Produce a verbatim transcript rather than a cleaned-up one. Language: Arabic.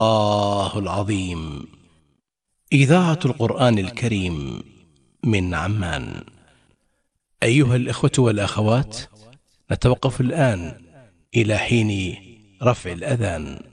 الله العظيم. إذاعة القرآن الكريم من عمان. أيها الإخوة والأخوات، نتوقف الآن إلى حين رفع الأذان.